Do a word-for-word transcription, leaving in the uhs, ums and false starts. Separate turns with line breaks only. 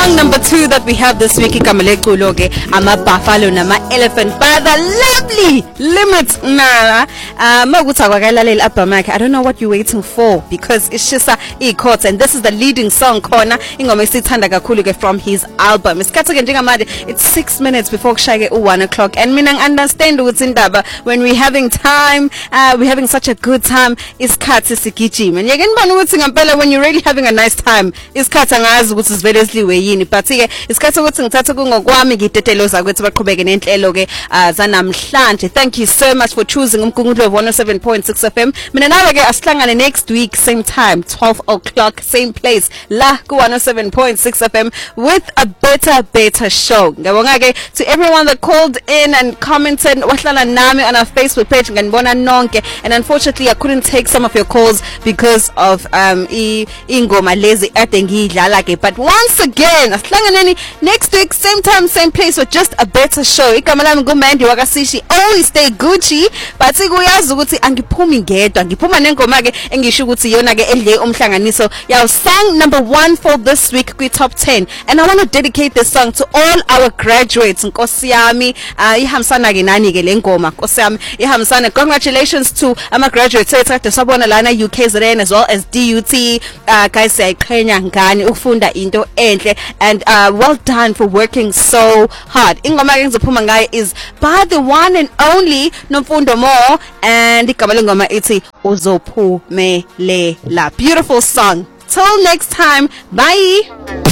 Song number two that we have this week, igama leculo ke ama buffalo nama elephant by the lovely Limit Nala. Uh, makuthi akwakalalela album yakhe. I don't know what you're waiting for because it's just a e-chords and this is the leading song khona ingoma esithanda kakhulu ke from his album. Isikhathi ke njengamanje it's six minutes before kushaya ke one o'clock and mina understand ukuthi indaba when we having time, uh, we having such a good time isikhathi sigijima. Ngeke nibone ukuthi ngempela when you're really having a nice time isikhathi angazi ukuthi sivele sliwe yini but ke isikhathi ukuthi ngithathe kungokwami ngidedelo ukuthi baqhubeke nenhlelo ke zanamhlanje. Thank you so much for choosing umgungulo one oh seven point six F M. Mina nawe ke asihlangane next week same time twelve o'clock same place la ku one oh seven point six F M with a better better show. Ngabonga ke to everyone that called in and commented wahlala nami on our Facebook page nganibona nonke and unfortunately I couldn't take some of your calls because of um ingoma lezi ade ngidlala ke but once again asihlangane next week same time same place with just a better show. Igama lami nguMandy wakasishi. Always stay Gucci but kuyazi ukuthi angiphumi ngedwa ngiphuma nengoma ke engisho ukuthi yona ke edle umhlanganiso yaw song number one for this week kwi top ten and I want to dedicate this song to all our graduates. Nkosi yami ihambisana ke nani ke lengoma nkosi yami ihambisana. Congratulations to ama graduates ethathe sabona lana U K Z N as well as D U T. Uh, guys siyayiqhenya ngani ukufunda into enhle and uh, well done for working so hard. Ingoma ke ngizophuma ngayo is by the one and only Nomfundo Mo and igama lengoma ithi uzophumelela. Beautiful song. Till next time, bye.